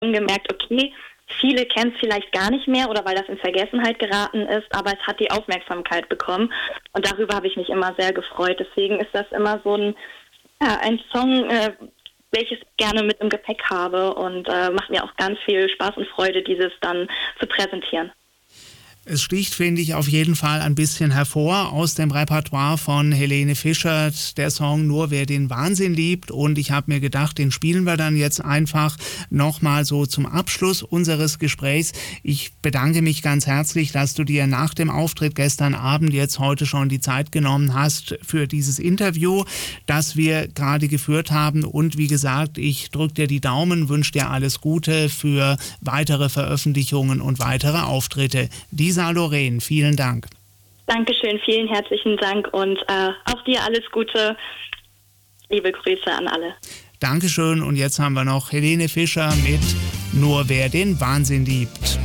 gemerkt, okay, viele kennen es vielleicht gar nicht mehr oder weil das in Vergessenheit geraten ist, aber es hat die Aufmerksamkeit bekommen und darüber habe ich mich immer sehr gefreut. Deswegen ist das immer so ein Song, welches ich gerne mit im Gepäck habe und macht mir auch ganz viel Spaß und Freude, dieses dann zu präsentieren. Es sticht, finde ich, auf jeden Fall ein bisschen hervor aus dem Repertoire von Helene Fischer, der Song Nur wer den Wahnsinn liebt. Und ich habe mir gedacht, den spielen wir dann jetzt einfach nochmal so zum Abschluss unseres Gesprächs. Ich bedanke mich ganz herzlich, dass du dir nach dem Auftritt gestern Abend jetzt heute schon die Zeit genommen hast für dieses Interview, das wir gerade geführt haben. Und wie gesagt, ich drücke dir die Daumen, wünsche dir alles Gute für weitere Veröffentlichungen und weitere Auftritte. Lisa Loren, vielen Dank. Dankeschön, vielen herzlichen Dank und auch dir alles Gute. Liebe Grüße an alle. Dankeschön und jetzt haben wir noch Helene Fischer mit Nur wer den Wahnsinn liebt.